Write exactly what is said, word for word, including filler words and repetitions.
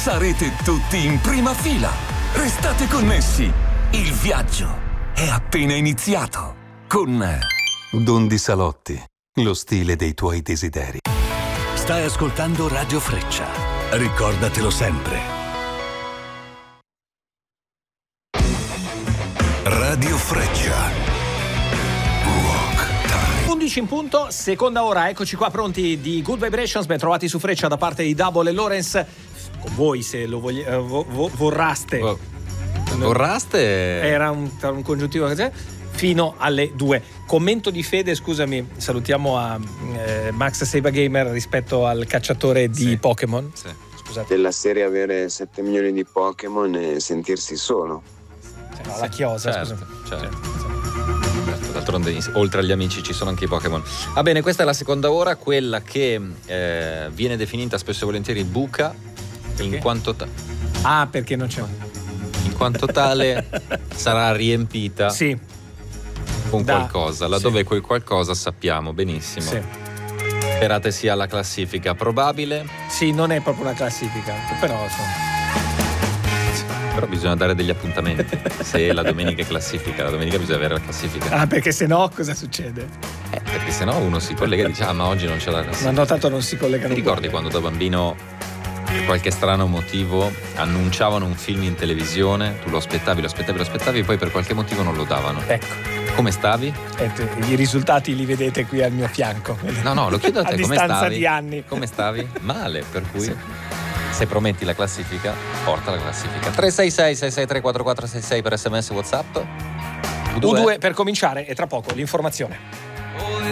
sarete tutti in prima fila. Restate connessi. Il viaggio è appena iniziato. Con Dondi Salotti, lo stile dei tuoi desideri. Stai ascoltando Radio Freccia. Ricordatelo sempre. Radio Freccia. undici in punto, seconda ora, eccoci qua pronti di Good Vibrations, ben trovati su Freccia da parte di Double e Lawrence, con voi se lo vogli- uh, vo- vo- vorraste. Oh. Vorraste? Era un, un congiuntivo così, fino alle due. Commento di Fede, scusami, salutiamo a eh, Max Seba Gamer rispetto al cacciatore di sì. Pokémon. Sì. Scusate. Della serie avere sette milioni di Pokémon e sentirsi solo. Cioè, no, la chiosa, certo, scusami. certo. D'altronde, oltre agli amici ci sono anche i Pokémon. Va bene, questa è la seconda ora, quella che eh, viene definita spesso e volentieri buca, in quanto, ta- Ah, perché non c'è. in quanto tale sarà riempita Sì, con Da- qualcosa, laddove sì. quel qualcosa sappiamo benissimo. sì. Sperate sia la classifica probabile, Sì, non è proprio una classifica, però insomma. però bisogna dare degli appuntamenti. Se la domenica è classifica, la domenica bisogna avere la classifica. Ah, perché se no cosa succede? Eh, perché sennò uno si collega e dice ah ma oggi non c'è la classifica. Ma notato non si collegano. Ti ricordi quando da bambino per qualche strano motivo annunciavano un film in televisione, tu lo aspettavi, lo aspettavi, lo aspettavi e poi per qualche motivo non lo davano? Ecco. Come stavi? Eh, I risultati li vedete qui al mio fianco. No, no, lo chiedo a te, a come distanza stavi? di anni. Come stavi? Male, per cui Sì. se prometti la classifica, porta la classifica. tre sei sei sei sei tre quattro quattro sei sei per sms WhatsApp. U due per cominciare e tra poco l'informazione.